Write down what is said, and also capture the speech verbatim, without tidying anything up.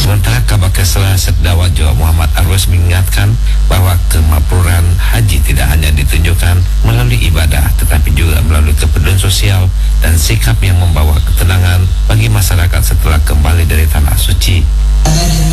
Sementara Kabakes Setdawa Jawa Muhammad Arwes mengingatkan bahwa kemakmuran haji tidak hanya ditunjukkan melalui ibadah, tetapi juga melalui kepedulian sosial dan sikap yang membawa ketenangan bagi masyarakat setelah kembali dari tanah suci.